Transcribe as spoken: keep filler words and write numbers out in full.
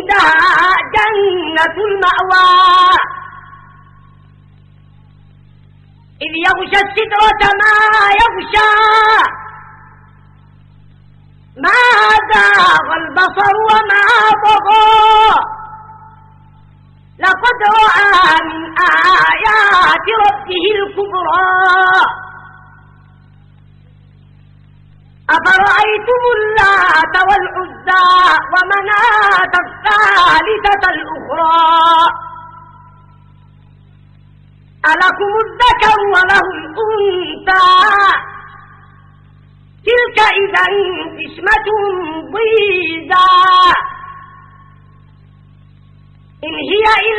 عندها جنة المأوى إذ يغشى السدرة ما يغشى ما زاغ البصر وما طغى لقد رأى من آيات ربه الكبرى أفرأيتم اللات والعزى ومناة الثالثة الأخرى ألكم الذكر وله الأنثى تلك إذا قسمة ضيزى إن هي إلا